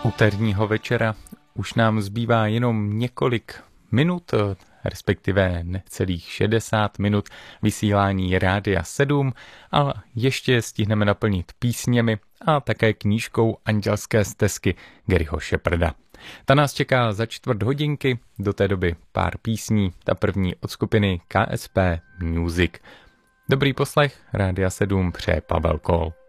úterního večera už nám zbývá jenom několik minut, respektive necelých 60 minut vysílání Rádia 7, a ještě stihneme naplnit písněmi a také knížkou Andělské stezky Garyho Shepherda. Ta nás čeká za 1/4 hodinky, do té doby pár písní, ta první od skupiny KSP Music. Dobrý poslech, Rádia 7 přeje Pavel Kol.